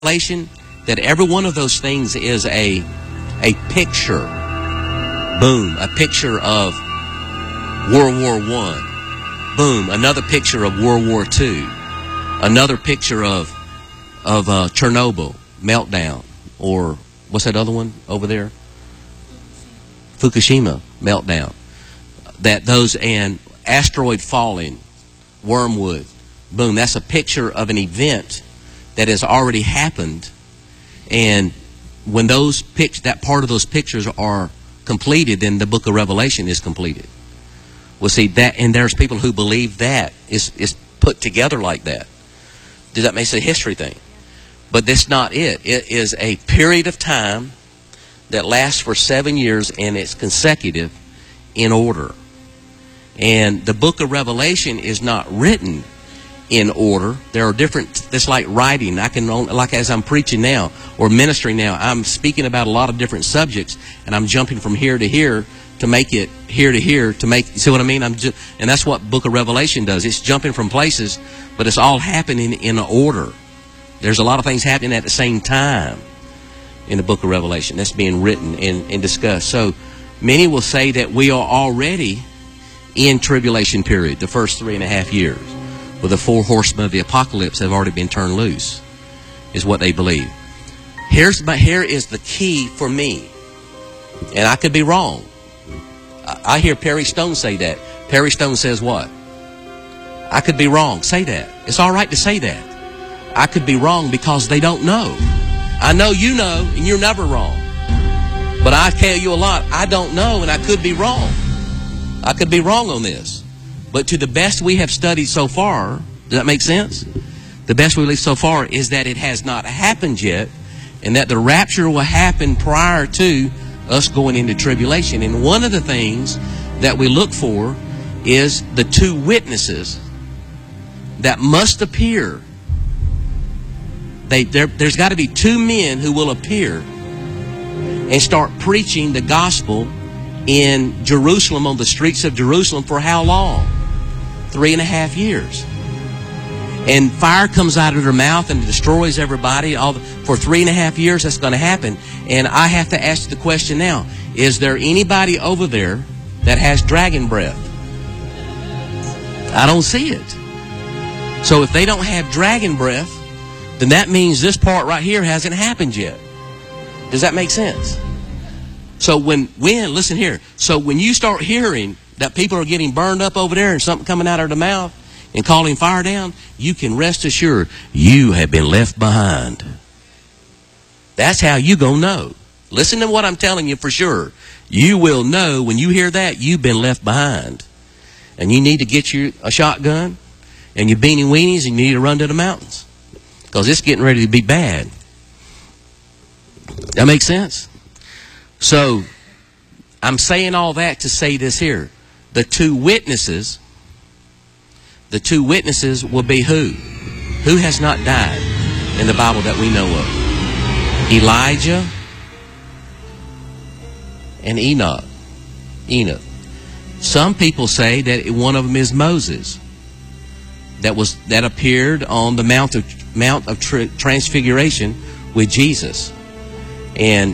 Revelation, that every one of those things is a picture. Boom, a picture of World War I. Boom, another picture of World War II. Another picture of Chernobyl meltdown, or what's that other one over there? Fukushima meltdown. That those, and asteroid falling, Wormwood. Boom, that's a picture of an event that has already happened. And when that part of those pictures are completed, then the book of Revelation is completed. Well, see that, and there's people who believe that is put together like that. Does that make it a history thing? But that's not it. It is a period of time that lasts for 7 years, and it's consecutive in order. And the book of Revelation is not written in order. There are different, it's like writing. I can, like as I'm preaching now or ministering now, I'm speaking about a lot of different subjects, and I'm jumping from here to here to make it here to here to make, you see what I mean? And that's what book of Revelation does. It's jumping from places, but it's all happening in order. There's a lot of things happening at the same time in the book of Revelation that's being written and discussed. So many will say that we are already in tribulation period, the first 3.5 years. Well, the 4 horsemen of the apocalypse have already been turned loose, is what they believe. Here is the key for me, and I could be wrong. I hear Perry Stone say that. Perry Stone says what? I could be wrong. Say that. It's all right to say that. I could be wrong because they don't know. I know you know, and you're never wrong. But I tell you a lot, I don't know, and I could be wrong. I could be wrong on this. But to the best we have studied so far, does that make sense? The best we believe so far is that it has not happened yet, and that the rapture will happen prior to us going into tribulation. And one of the things that we look for is the 2 witnesses that must appear. There's got to be 2 men who will appear and start preaching the gospel in Jerusalem, on the streets of Jerusalem, for how long? 3.5 years. And fire comes out of their mouth and destroys everybody. For 3.5 years that's going to happen. And I have to ask the question now, is there anybody over there that has dragon breath? I don't see it. So if they don't have dragon breath, then that means this part right here hasn't happened yet. Does that make sense? So listen here. So when you start hearing that people are getting burned up over there and something coming out of their mouth and calling fire down, you can rest assured you have been left behind. That's how you gonna know. Listen to what I'm telling you for sure. You will know when you hear that you've been left behind. And you need to get you a shotgun and your beanie weenies, and you need to run to the mountains. Because it's getting ready to be bad. That makes sense? So, I'm saying all that to say this here. The 2 witnesses will be who? Who has not died in the Bible that we know of? Elijah and Enoch. Some people say that one of them is Moses, that appeared on the Mount of Transfiguration with Jesus. And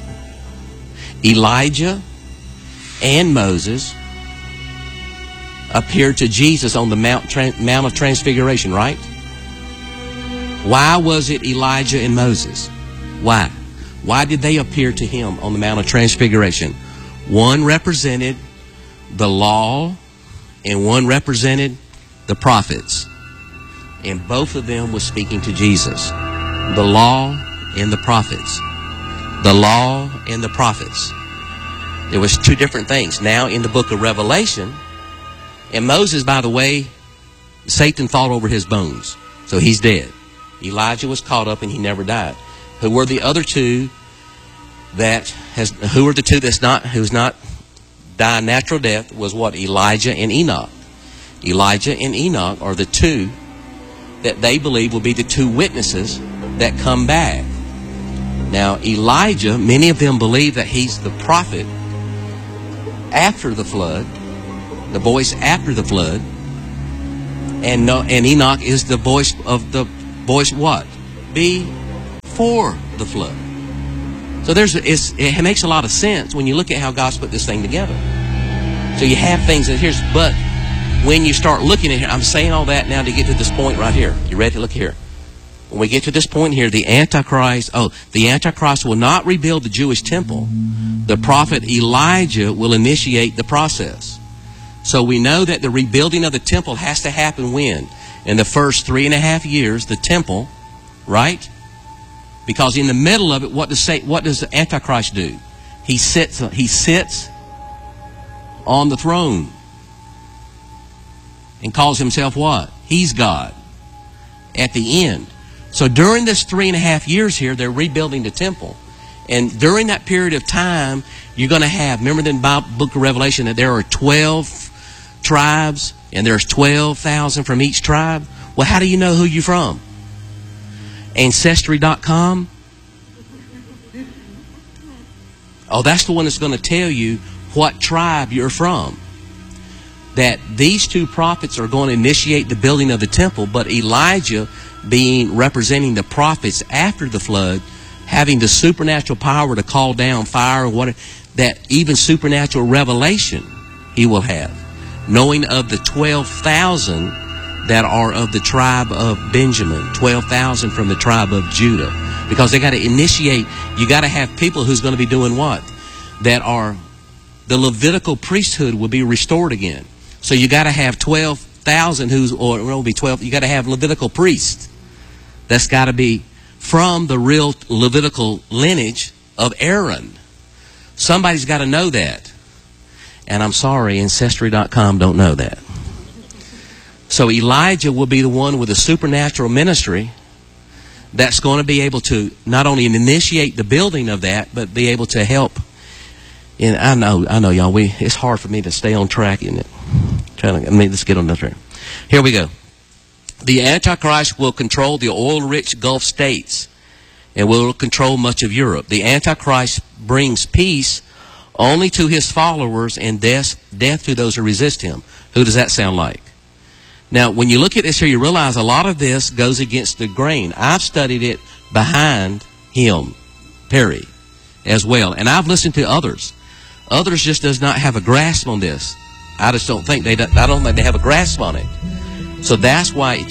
Elijah and Moses appeared to Jesus on the Mount of Transfiguration, right? Why was it Elijah and Moses? Why? Why did they appear to him on the Mount of Transfiguration? One represented the law, and one represented the prophets. And both of them were speaking to Jesus. The law and the prophets. The law and the prophets. There was 2 different things. Now in the book of Revelation, and Moses, by the way, Satan fought over his bones. So he's dead. Elijah was caught up and he never died. Who were the other 2 who's not died natural death was what? Elijah and Enoch. Elijah and Enoch are the 2 that they believe will be the 2 witnesses that come back. Now Elijah, many of them believe that he's the prophet after the flood, the voice after the flood, and Enoch is the voice of the voice what? Be before the flood. So it makes a lot of sense when you look at how God's put this thing together. So you have things that but when you start looking at here, I'm saying all that now to get to this point right here. You ready to look here? When we get to this point here, the Antichrist will not rebuild the Jewish temple. The prophet Elijah will initiate the process. So we know that the rebuilding of the temple has to happen when? In the first 3.5 years, the temple, right? Because in the middle of it, what does the Antichrist do? He sits on the throne and calls himself what? He's God at the end. So during this 3.5 years here, they're rebuilding the temple. And during that period of time, you're going to have, remember in the book of Revelation that there are 12 tribes and there's 12,000 from each tribe? Well, how do you know who you're from? Ancestry.com? Oh, that's the one that's going to tell you what tribe you're from. That these two prophets are going to initiate the building of the temple, but Elijah, representing the prophets after the flood, having the supernatural power to call down fire and water, that even supernatural revelation he will have, knowing of the 12,000 that are of the tribe of Benjamin, 12,000 from the tribe of Judah. Because they got to initiate, you got to have people who's going to be doing what? That are, the Levitical priesthood will be restored again. So you got to have 12,000 you got to have Levitical priests. That's got to be from the real Levitical lineage of Aaron. Somebody's got to know that. And I'm sorry, Ancestry.com don't know that. So Elijah will be the one with a supernatural ministry that's going to be able to not only initiate the building of that, but be able to help. And I know, y'all, it's hard for me to stay on track, isn't it? Let's get on the track. Here we go. The Antichrist will control the oil-rich Gulf states and will control much of Europe. The Antichrist brings peace only to his followers and death to those who resist him. Who does that sound like? Now, when you look at this here, you realize a lot of this goes against the grain. I've studied it behind him, Perry, as well. And I've listened to others. Others just does not have a grasp on this. I just don't think I don't think they have a grasp on it. So that's why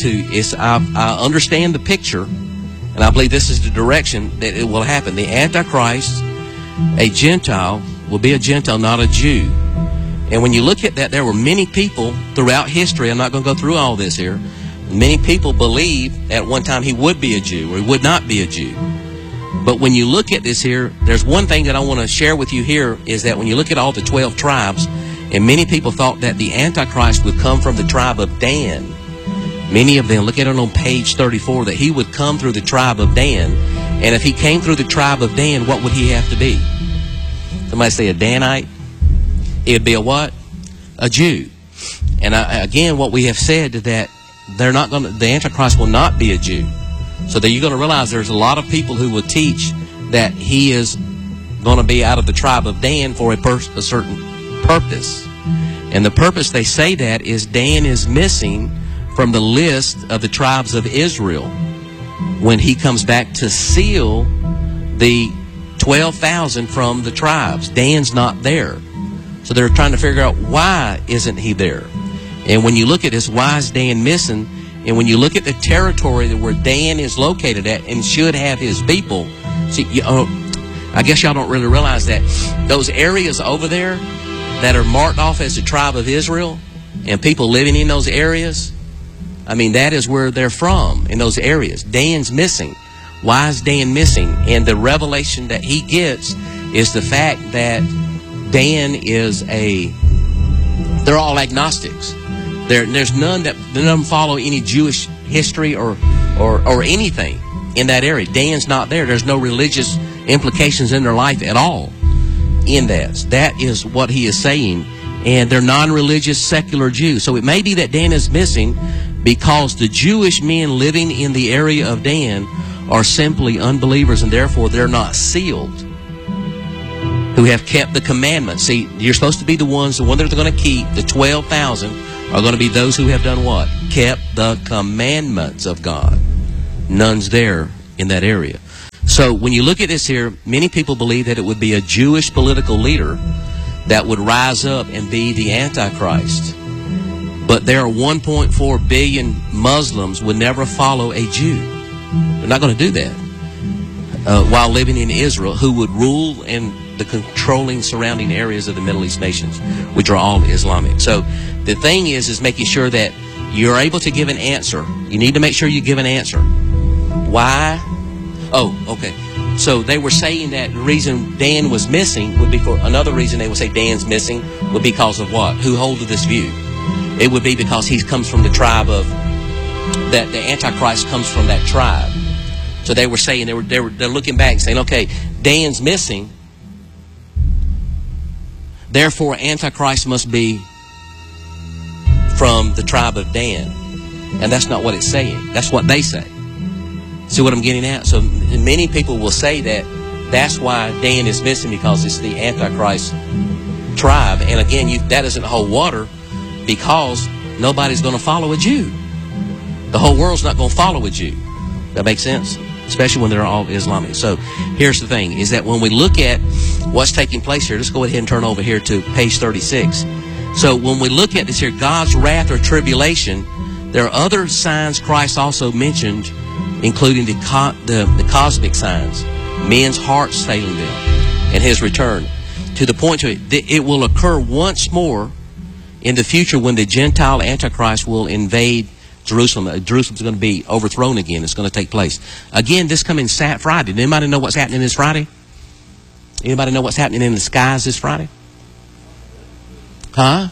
I understand the picture, and I believe this is the direction that it will happen. The Antichrist, a Gentile, will be a Gentile, not a Jew. And when you look at that, there were many people throughout history, I'm not going to go through all this here, many people believed at one time he would be a Jew or he would not be a Jew. But when you look at this here, there's one thing that I want to share with you here, is that when you look at all the 12 tribes, and many people thought that the Antichrist would come from the tribe of Dan. Many of them, look at it on page 34, that he would come through the tribe of Dan. And if he came through the tribe of Dan, what would he have to be? Somebody say a Danite? He would be a what? A Jew. And again, what we have said is that the Antichrist will not be a Jew. So that you're going to realize there's a lot of people who will teach that he is going to be out of the tribe of Dan for a certain purpose. And the purpose they say that is Dan is missing from the list of the tribes of Israel when he comes back to seal the 12,000 from the tribes. Dan's not there. So they're trying to figure out, why isn't he there? And when you look at this, why is Dan missing? And when you look at the territory where Dan is located at and should have his people, see, I guess y'all don't really realize that those areas over there that are marked off as the tribe of Israel and people living in those areas, I mean, that is where they're from, in those areas. Dan's missing. Why is Dan missing? And the revelation that he gets is the fact that Dan is they're all agnostics. There's none that follow any Jewish history or anything in that area. Dan's not there. There's no religious implications in their life at all in that. That is what he is saying. And they're non-religious secular Jews. So it may be that Dan is missing because the Jewish men living in the area of Dan are simply unbelievers, and therefore they're not sealed, who have kept the commandments. See, you're supposed to be the one that they're going to keep. The 12,000 are going to be those who have done what? Kept the commandments of God. None's there in that area. So when you look at this here, many people believe that it would be a Jewish political leader that would rise up and be the Antichrist. But there are 1.4 billion Muslims would never follow a Jew. They're not going to do that while living in Israel, who would rule in the controlling surrounding areas of the Middle East nations, which are all Islamic. So the thing is making sure that you're able to give an answer. You need to make sure you give an answer. Why? Oh, okay. So they were saying that the reason Dan was missing would be for another reason. They would say Dan's missing would be because of what? Who holds this view? It would be because he comes from the tribe of that. The Antichrist comes from that tribe. So they were saying they're looking back saying, okay, Dan's missing. Therefore, Antichrist must be from the tribe of Dan, and that's not what it's saying. That's what they say. See what I'm getting at? So many people will say that that's why Dan is missing, because it's the Antichrist tribe. And again, that doesn't hold water, because nobody's going to follow a Jew. The whole world's not going to follow a Jew. That makes sense? Especially when they're all Islamic. So here's the thing, is that when we look at what's taking place here, let's go ahead and turn over here to page 36. So when we look at this here, God's wrath or tribulation, there are other signs Christ also mentioned, including the cosmic signs, men's hearts failing them, and his return. To the point to it will occur once more in the future when the Gentile Antichrist will invade Jerusalem. Jerusalem's going to be overthrown again. It's going to take place. Again, this coming Friday. Does anybody know what's happening this Friday? Anybody know what's happening in the skies this Friday? Huh?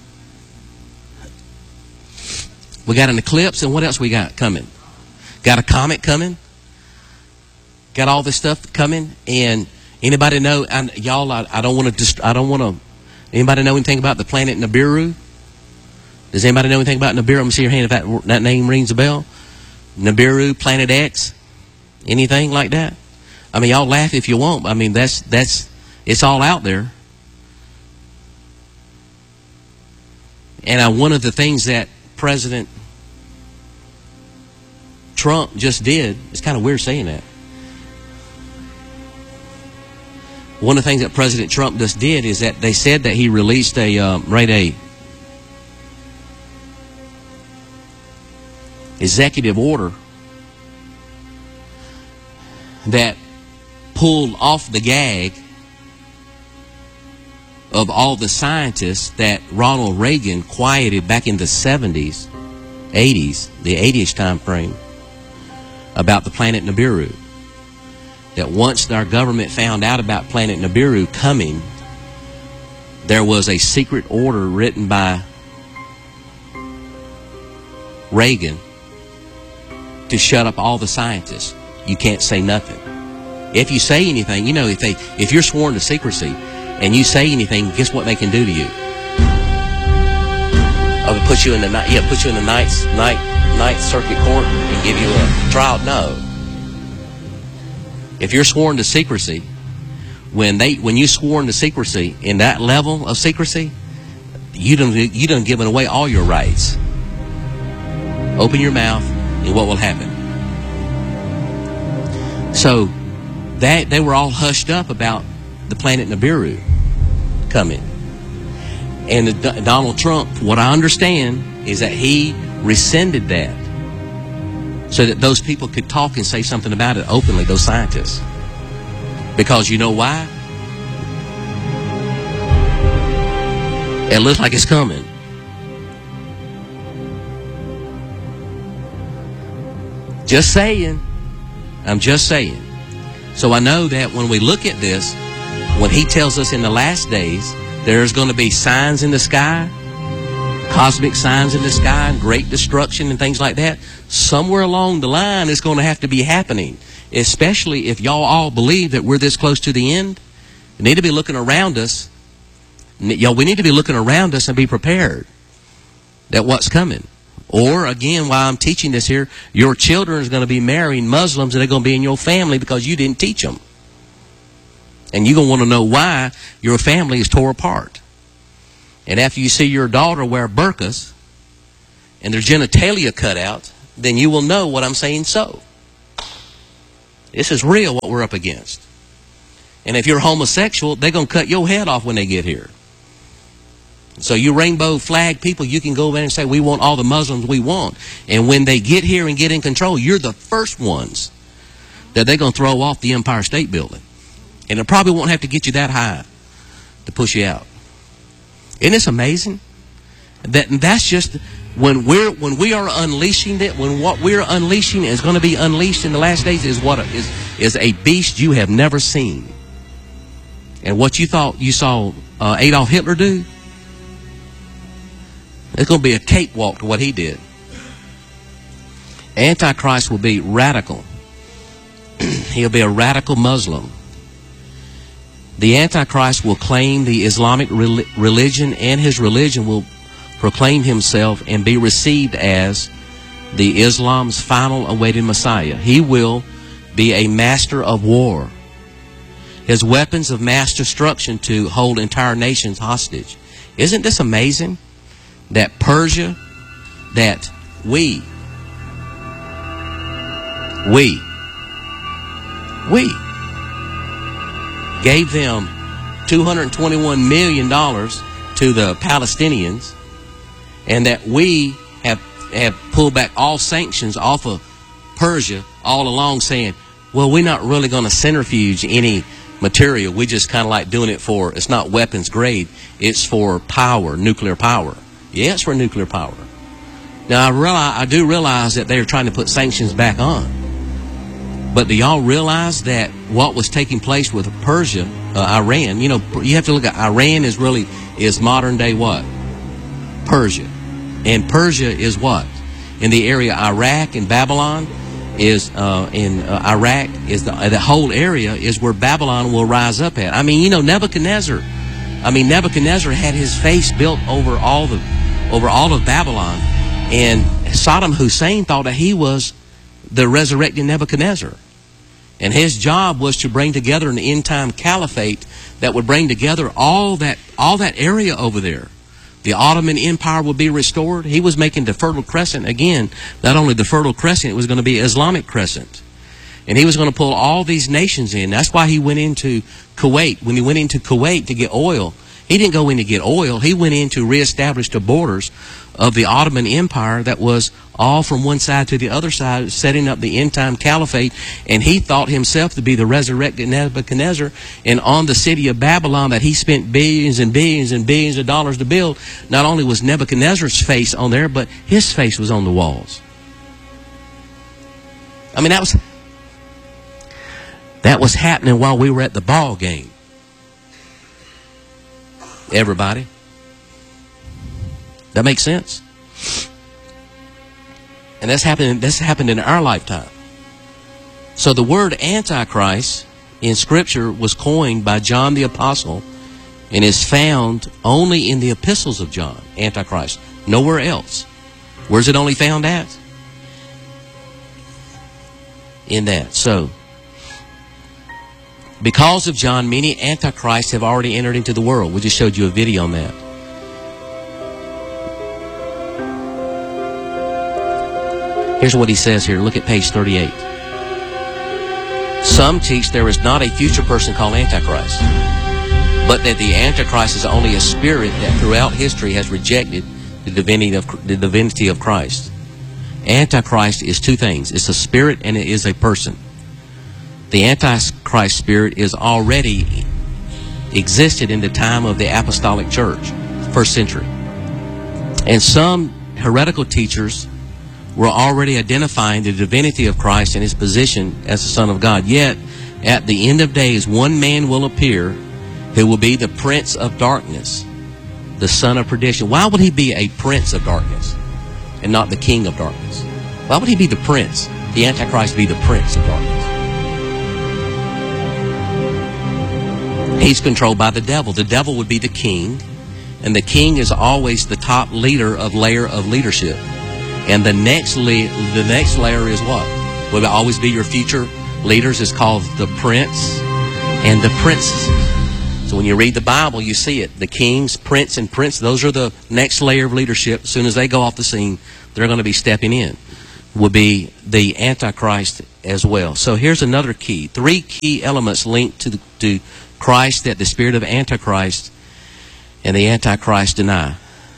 We got an eclipse, and what else we got coming? Got a comet coming. Got all this stuff coming. And anybody know? Y'all, I don't want to. Anybody know anything about the planet Nibiru? Does anybody know anything about Nibiru? I'm gonna see your hand if that name rings a bell. Nibiru, Planet X, anything like that? I mean, y'all laugh if you want. I mean, it's all out there. And one of the things that President Trump just did, it's kind of weird saying that. One of the things that President Trump just did is that they said that he released a executive order that pulled off the gag of all the scientists that Ronald Reagan quieted back in the 70s, 80s, the 80s time frame, about the planet Nibiru. That once our government found out about planet Nibiru coming, there was a secret order written by Reagan to shut up all the scientists. You can't say nothing. If you say anything, you know, if you're sworn to secrecy and you say anything, guess what they can do to you? Oh, put you in the ninth circuit court and give you a trial? No. If you're sworn to secrecy, when you sworn to secrecy in that level of secrecy, you done given away all your rights. Open your mouth, and what will happen? So they were all hushed up about the planet Nibiru coming. And Donald Trump, what I understand, is that he rescinded that so that those people could talk and say something about it openly, those scientists. Because you know why? It looks like it's coming. Just saying. I'm just saying. So I know that when we look at this, when he tells us in the last days, there's going to be signs in the sky, cosmic signs in the sky, and great destruction and things like that, somewhere along the line it's going to have to be happening. Especially if y'all all believe that we're this close to the end. We need to be looking around us. Y'all, we need to be looking around us and be prepared that what's coming. Or, again, while I'm teaching this here, your children is going to be marrying Muslims and they're going to be in your family because you didn't teach them. And you're going to want to know why your family is tore apart. And after you see your daughter wear burqas and their genitalia cut out, then you will know what I'm saying so. This is real what we're up against. And if you're homosexual, they're going to cut your head off when they get here. So you rainbow flag people, you can go over there and say, we want all the Muslims we want. And when they get here and get in control, you're the first ones that they're going to throw off the Empire State Building. And it probably won't have to get you that high to push you out. Isn't this amazing? That's just when we are unleashing it. When what we're unleashing is going to be unleashed in the last days is what is a beast you have never seen. And what you thought you saw Adolf Hitler do, it's going to be a cakewalk to what he did. Antichrist will be radical. He'll be a radical Muslim. The Antichrist will claim the Islamic religion, and his religion will proclaim himself and be received as the Islam's final awaited Messiah. He will be a master of war. His weapons of mass destruction to hold entire nations hostage. Isn't this amazing? That Persia, that we gave them $221 million to the Palestinians, and that we have pulled back all sanctions off of Persia all along, saying, well, we're not really going to centrifuge any material. We just kind of like doing it for, it's not weapons grade, it's for power, nuclear power. Yeah, it's for nuclear power. Now, I do realize that they're trying to put sanctions back on. But do y'all realize that what was taking place with Persia, Iran, you know, you have to look at Iran is modern day what? Persia. And Persia is what? In the area Iraq and Babylon is, Iraq is the whole area is where Babylon will rise up at. I mean, you know, Nebuchadnezzar had his face built over all of Babylon, and Saddam Hussein thought that he was the resurrected Nebuchadnezzar. And his job was to bring together an end-time caliphate that would bring together all that area over there. The Ottoman Empire would be restored. He was making the Fertile Crescent, again, not only the Fertile Crescent, it was going to be Islamic Crescent. And he was going to pull all these nations in. That's why he went into Kuwait. When he went into Kuwait to get oil, he didn't go in to get oil. He went in to reestablish the borders of the Ottoman Empire that was all from one side to the other side, setting up the end-time caliphate. And he thought himself to be the resurrected Nebuchadnezzar. And on the city of Babylon that he spent billions and billions and billions of dollars to build, not only was Nebuchadnezzar's face on there, but his face was on the walls. I mean, that was happening while we were at the ball game. Everybody. That makes sense? And that's happened in our lifetime. So the word Antichrist in Scripture was coined by John the Apostle and is found only in the epistles of John, Antichrist. Nowhere else. Where's it only found at? In that. So, because of John, many antichrists have already entered into the world. We just showed you a video on that. Here's what he says here. Look at page 38. Some teach there is not a future person called Antichrist, but that the Antichrist is only a spirit that throughout history has rejected the divinity of Christ. Antichrist is two things. It's a spirit and it is a person. The Antichrist spirit is already existed in the time of the Apostolic Church, first century. And some heretical teachers were already identifying the divinity of Christ and his position as the Son of God. Yet, at the end of days, one man will appear who will be the prince of darkness, the son of perdition. Why would he be a prince of darkness and not the king of darkness? Why would he be the prince? The Antichrist be the prince of darkness. He's controlled by the devil. The devil would be the king, and the king is always the top layer of leadership. And the next layer is what? Will always be your future leaders. Is called the prince and the princess. So when you read the Bible, you see it. The kings, prince, and prince, those are the next layer of leadership. As soon as they go off the scene, they're going to be stepping in. Will be the Antichrist as well. So here's another key. 3 key elements linked to Christ that the spirit of Antichrist and the Antichrist deny.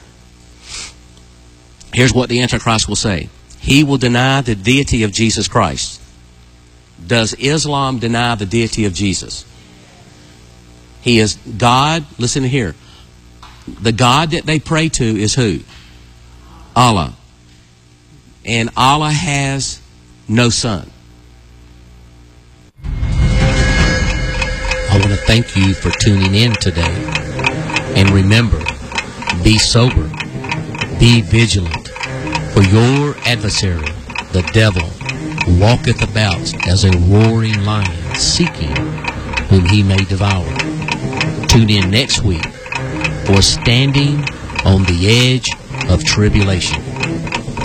Here's what the Antichrist will say. He will deny the deity of Jesus Christ. Does Islam deny the deity of Jesus? He is God. Listen here. The God that they pray to is who? Allah. And Allah has no son. I want to thank you for tuning in today. And remember, be sober, be vigilant, for your adversary, the devil, walketh about as a roaring lion, seeking whom he may devour. Tune in next week for Standing on the Edge of Tribulation.